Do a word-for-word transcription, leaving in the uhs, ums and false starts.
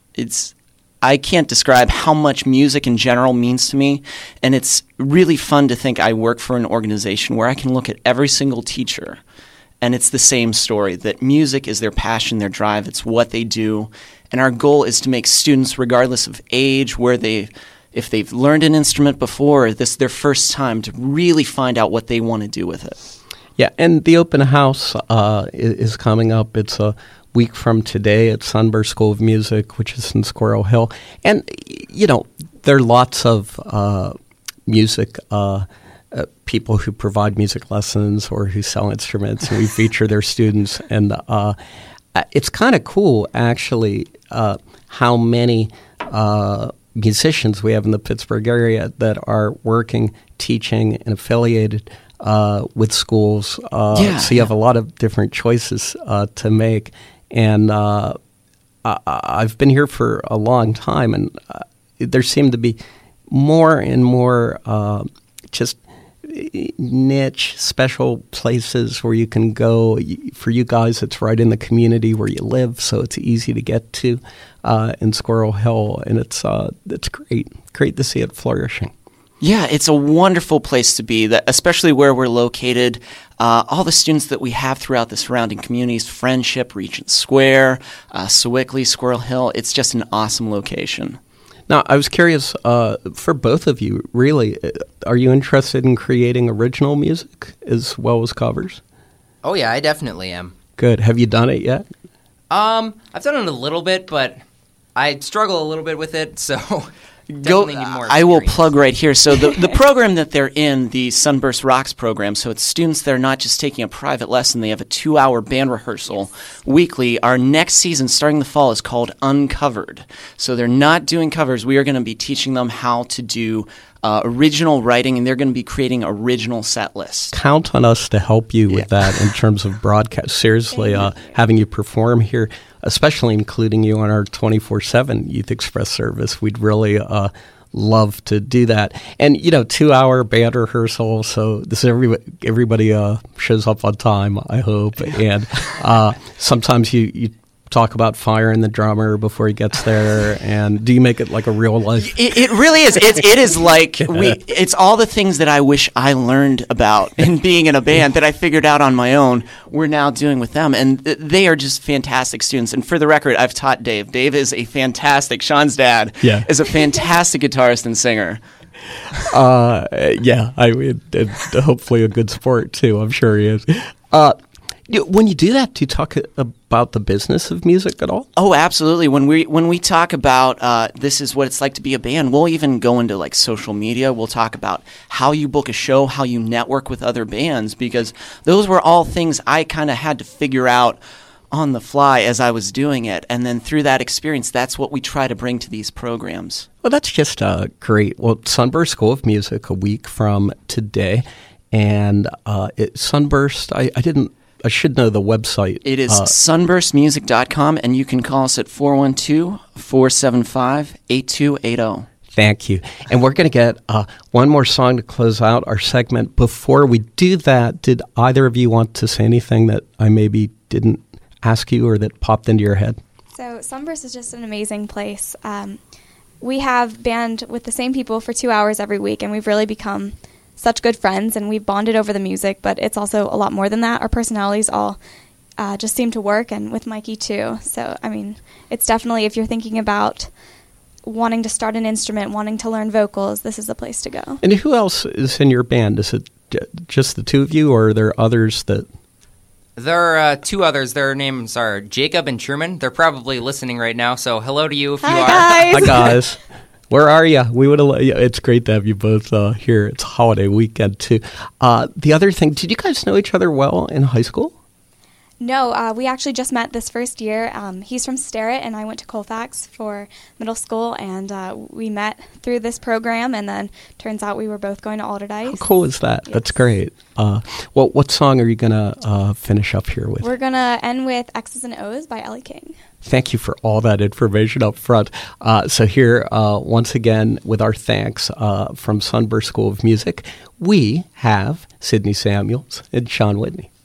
it's I can't describe how much music in general means to me, and it's really fun to think I work for an organization where I can look at every single teacher, and it's the same story, that music is their passion, their drive, it's what they do, and our goal is to make students, regardless of age, where they, if they've learned an instrument before, this is their first time, to really find out what they want to do with it. Yeah, and the open house uh, is coming up. It's a week from today at Sunburst School of Music, which is in Squirrel Hill. And, you know, there are lots of uh, music uh, uh, people who provide music lessons or who sell instruments, and we feature their students. And uh, it's kind of cool, actually, uh, how many uh, musicians we have in the Pittsburgh area that are working, teaching, and affiliated uh, with schools. Uh, yeah, so you yeah. have a lot of different choices uh, to make. And uh, I, I've been here for a long time, and uh, there seem to be more and more uh, just niche, special places where you can go. For you guys, it's right in the community where you live, so it's easy to get to uh, in Squirrel Hill, and it's uh, it's great, great to see it flourishing. Yeah, it's a wonderful place to be, that especially where we're located. Uh, all the students that we have throughout the surrounding communities, Friendship, Regent Square, uh, Sewickley, Squirrel Hill, it's just an awesome location. Now, I was curious, uh, for both of you, really, are you interested in creating original music as well as covers? Oh, yeah, I definitely am. Good. Have you done it yet? Um, I've done it a little bit, but I struggle a little bit with it, so... Go, need more I will plug right here. So the, the program that they're in, the Sunburst Rocks program, so it's students that are not just taking a private lesson, they have a two-hour band rehearsal weekly. Our next season, starting the fall, is called Uncovered. So they're not doing covers. We are going to be teaching them how to do uh, original writing, and they're going to be creating original set lists. Count on us to help you with yeah. that in terms of broadcast. Seriously, uh, having you perform here, especially including you on our twenty-four seven Youth Express service. We'd really uh, love to do that. And, you know, two-hour band rehearsal, so this is everybody, everybody uh, shows up on time, I hope. And uh, sometimes you, you talk about firing the drummer before he gets there, and do you make it like a real life? It, it really is. It, it is like we. It's all the things that I wish I learned about in being in a band that I figured out on my own. We're now doing with them, and they are just fantastic students. And for the record, I've taught Dave. Dave is a fantastic. Sean's dad yeah. is a fantastic guitarist and singer. Uh, yeah, I mean, and hopefully a good sport too. I'm sure he is. Uh, When you do that, do you talk about the business of music at all? Oh, absolutely. When we when we talk about uh, this is what it's like to be a band, we'll even go into like social media. We'll talk about how you book a show, how you network with other bands, because those were all things I kind of had to figure out on the fly as I was doing it. And then through that experience, that's what we try to bring to these programs. Well, that's just uh, great. Well, Sunburst School of Music, a week from today. And uh, it, Sunburst, I, I didn't, I should know the website. It is uh, sunburst music dot com, and you can call us at four one two, four seven five, eight two eight zero. Thank you. And we're going to get uh, one more song to close out our segment. Before we do that, did either of you want to say anything that I maybe didn't ask you or that popped into your head? So Sunburst is just an amazing place. Um, we have band with the same people for two hours every week, and we've really become such good friends, and we've bonded over the music, but it's also a lot more than that. Our personalities all uh, just seem to work, and with Mikey too. So, I mean, it's definitely, if you're thinking about wanting to start an instrument, wanting to learn vocals, this is the place to go. And who else is in your band? Is it just the two of you, or are there others that... There are uh, two others. Their names are Jacob and Truman. They're probably listening right now, so hello to you if Hi, you are. Guys. Hi, guys. Where are you? We would. Yeah, it's great to have you both uh, here. It's a holiday weekend, too. Uh, the other thing, did you guys know each other well in high school? No, uh, we actually just met this first year. Um, he's from Sterrett, and I went to Colfax for middle school, and uh, we met through this program, and then turns out we were both going to Alderdice. How cool is that? Yes. That's great. Uh, well, what song are you going to uh, finish up here with? We're going to end with X's and O's by Ellie King. Thank you for all that information up front. Uh, so here, uh, once again, with our thanks uh, from Sunburst School of Music, we have Sydney Samuels and Sean Whitney.